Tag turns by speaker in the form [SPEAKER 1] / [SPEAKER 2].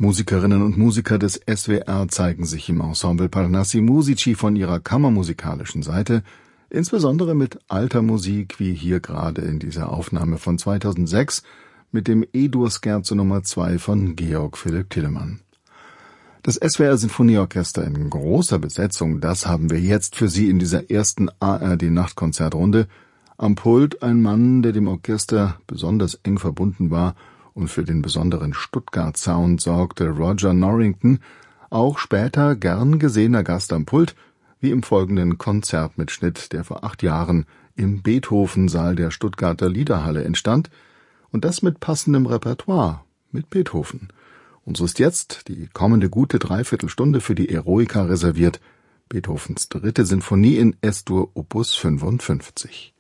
[SPEAKER 1] Musikerinnen und Musiker des SWR zeigen sich im Ensemble Parnassi Musici von ihrer kammermusikalischen Seite, insbesondere mit alter Musik, wie hier gerade in dieser Aufnahme von 2006 mit dem E-Dur-Scherzo Nummer 2 von Georg Philipp Telemann. Das SWR Sinfonieorchester in großer Besetzung, das haben wir jetzt für Sie in dieser ersten ARD-Nachtkonzertrunde. Am Pult ein Mann, der dem Orchester besonders eng verbunden war und für den besonderen Stuttgart-Sound sorgte, Roger Norrington, auch später gern gesehener Gast am Pult, wie im folgenden Konzertmitschnitt, der vor 8 Jahren im Beethoven-Saal der Stuttgarter Liederhalle entstand, und das mit passendem Repertoire, mit Beethoven. Und so ist jetzt die kommende gute Dreiviertelstunde für die Eroica reserviert, Beethovens 3. Sinfonie in S-Dur Opus 55.